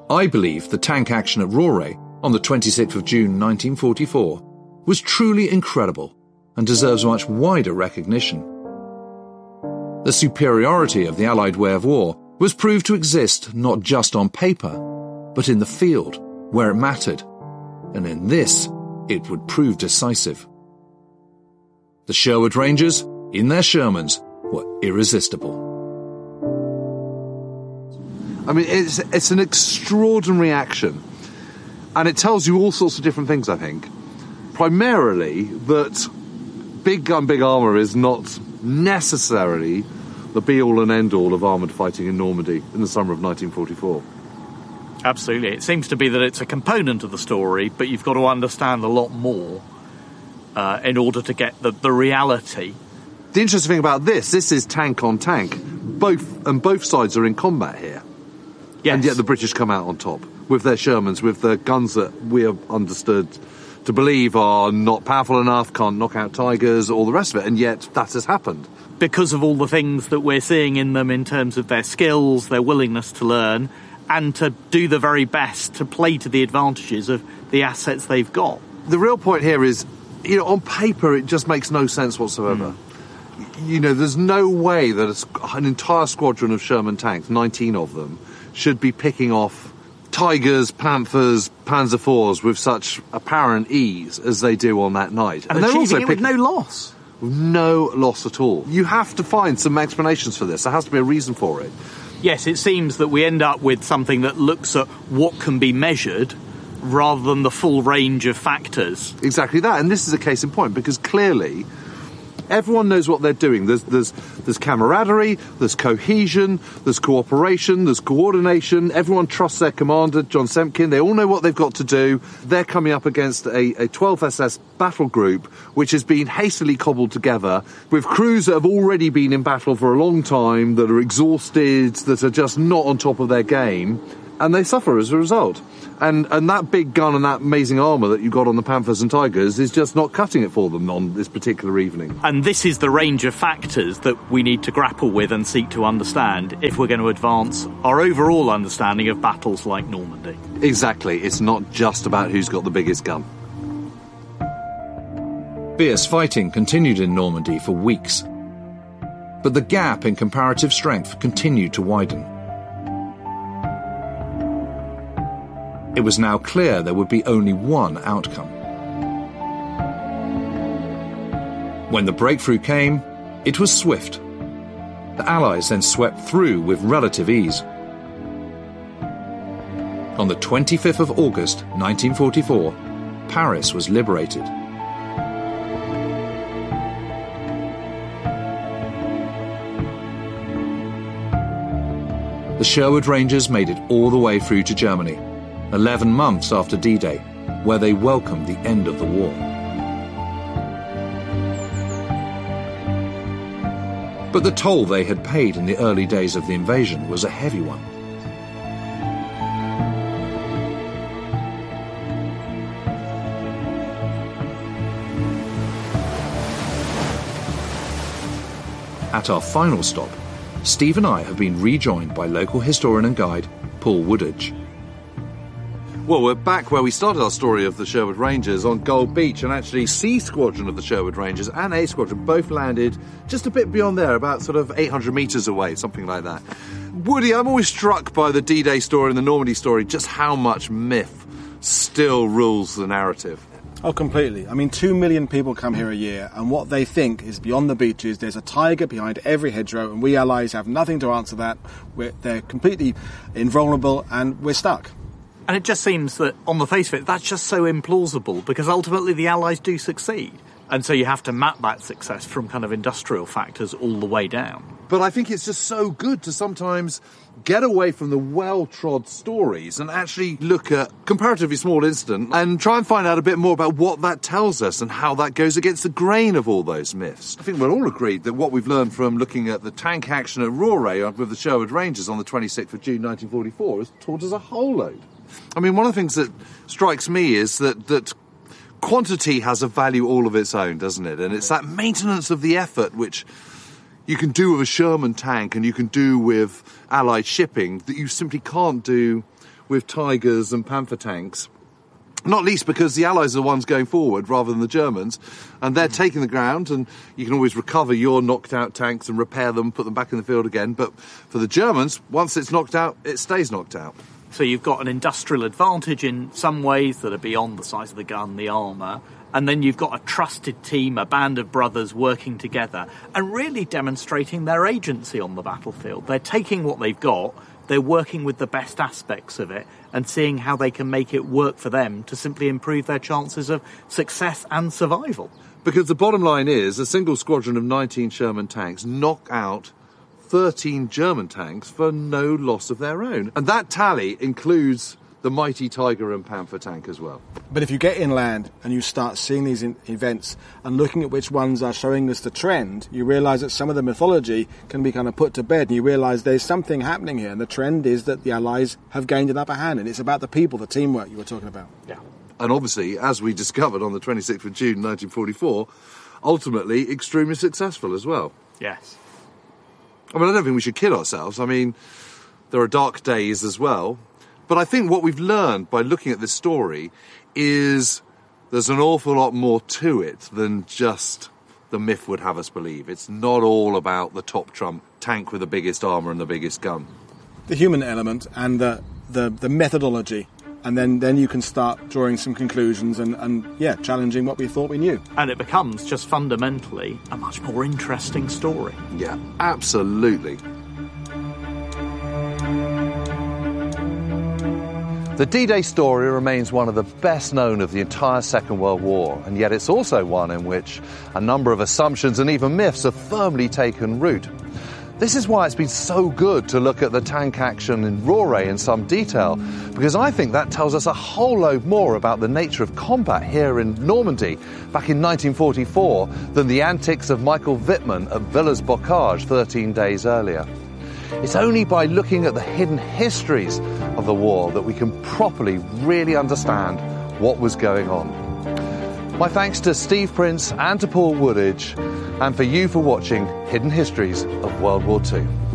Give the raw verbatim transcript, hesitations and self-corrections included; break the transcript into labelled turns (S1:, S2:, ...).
S1: I believe the tank action at Rauray on the twenty-sixth of June nineteen forty-four was truly incredible and deserves much wider recognition. The superiority of the Allied way of war was proved to exist not just on paper, but in the field, where it mattered, and in this, it would prove decisive. The Sherwood Rangers, in their Shermans, were irresistible.
S2: I mean, it's, it's an extraordinary action, and it tells you all sorts of different things, I think. Primarily, that big gun, big armour is not necessarily the be-all and end-all of armoured fighting in Normandy in the summer of nineteen forty-four.
S3: Absolutely. It seems to be that it's a component of the story, but you've got to understand a lot more uh, in order to get the, the reality.
S2: The interesting thing about this, this is tank on tank. Both and both sides are in combat here.
S3: Yes.
S2: And yet the British come out on top with their Shermans, with the guns that we have understood to believe are not powerful enough, can't knock out Tigers, all the rest of it, and yet that has happened.
S3: Because of all the things that we're seeing in them in terms of their skills, their willingness to learn, and to do the very best to play to the advantages of the assets they've got.
S2: The real point here is, you know, on paper it just makes no sense whatsoever. Mm. You know, there's no way that an entire squadron of Sherman tanks, nineteen of them, should be picking off Tigers, Panthers, Panzer fours with such apparent ease as they do on that night.
S3: And, and they're also it with no loss.
S2: No loss at all. You have to find some explanations for this. There has to be a reason for it.
S3: Yes, it seems that we end up with something that looks at what can be measured rather than the full range of factors.
S2: Exactly that, and this is a case in point, because clearly everyone knows what they're doing. There's, there's, there's camaraderie, there's cohesion, there's cooperation, there's coordination. Everyone trusts their commander, John Semkin. They all know what they've got to do. They're coming up against a, a twelve S S battle group, which has been hastily cobbled together with crews that have already been in battle for a long time, that are exhausted, that are just not on top of their game, and they suffer as a result. And and that big gun and that amazing armour that you got on the Panthers and Tigers is just not cutting it for them on this particular evening.
S3: And this is the range of factors that we need to grapple with and seek to understand if we're going to advance our overall understanding of battles like Normandy.
S2: Exactly. It's not just about who's got the biggest gun.
S1: Fierce fighting continued in Normandy for weeks, but the gap in comparative strength continued to widen. It was now clear there would be only one outcome. When the breakthrough came, it was swift. The Allies then swept through with relative ease. On the twenty-fifth of August nineteen forty-four, Paris was liberated. The Sherwood Rangers made it all the way through to Germany, eleven months after D-Day, where they welcomed the end of the war. But the toll they had paid in the early days of the invasion was a heavy one. At our final stop, Steve and I have been rejoined by local historian and guide Paul Woodage.
S2: Well, we're back where we started our story of the Sherwood Rangers on Gold Beach, and actually C Squadron of the Sherwood Rangers and A Squadron both landed just a bit beyond there, about sort of eight hundred metres away, something like that. Woody, I'm always struck by the D-Day story and the Normandy story, just how much myth still rules the narrative.
S4: Oh, completely. I mean, two million people come here a year, and what they think is beyond the beaches, there's a tiger behind every hedgerow, and we Allies have nothing to answer that. We're, they're completely invulnerable, and we're stuck.
S3: And it just seems that, on the face of it, that's just so implausible, because ultimately the Allies do succeed. And so you have to map that success from kind of industrial factors all the way down.
S2: But I think it's just so good to sometimes get away from the well-trod stories and actually look at comparatively small incident and try and find out a bit more about what that tells us and how that goes against the grain of all those myths. I think we're all agreed that what we've learned from looking at the tank action at Rauray with the Sherwood Rangers on the twenty-sixth of June nineteen forty-four has taught us a whole load. I mean, one of the things that strikes me is that that quantity has a value all of its own, doesn't it? And it's that maintenance of the effort which you can do with a Sherman tank and you can do with Allied shipping that you simply can't do with Tigers and Panther tanks. Not least because the Allies are the ones going forward rather than the Germans, and they're taking the ground, and you can always recover your knocked out tanks and repair them, put them back in the field again. But for the Germans, once it's knocked out, it stays knocked out.
S3: So you've got an industrial advantage in some ways that are beyond the size of the gun, the armour, and then you've got a trusted team, a band of brothers working together and really demonstrating their agency on the battlefield. They're taking what they've got, they're working with the best aspects of it and seeing how they can make it work for them to simply improve their chances of success and survival.
S2: Because the bottom line is, a single squadron of nineteen Sherman tanks knock out thirteen German tanks for no loss of their own. And that tally includes the mighty Tiger and Panther tank as well.
S4: But if you get inland and you start seeing these in- events and looking at which ones are showing us the trend, you realise that some of the mythology can be kind of put to bed, and you realise there's something happening here, and the trend is that the Allies have gained an upper hand, and it's about the people, the teamwork you were talking about.
S3: Yeah.
S2: And obviously, as we discovered on the twenty-sixth of June nineteen forty-four, ultimately extremely successful as well.
S3: Yes.
S2: I mean, I don't think we should kid ourselves. I mean, there are dark days as well. But I think what we've learned by looking at this story is there's an awful lot more to it than just the myth would have us believe. It's not all about the top trump tank with the biggest armour and the biggest gun.
S4: The human element and the, the, the methodology, and then, then you can start drawing some conclusions and, and, yeah, challenging what we thought we knew.
S3: And it becomes just fundamentally a much more interesting story.
S2: Yeah, absolutely. The D-Day story remains one of the best known of the entire Second World War, and yet it's also one in which a number of assumptions and even myths have firmly taken root. This is why it's been so good to look at the tank action in Rauray in some detail, because I think that tells us a whole load more about the nature of combat here in Normandy back in nineteen forty-four than the antics of Michael Wittmann at Villers-Bocage thirteen days earlier. It's only by looking at the hidden histories of the war that we can properly really understand what was going on. My thanks to Steve Prince and to Paul Woodidge, and for you for watching Hidden Histories of World War Two.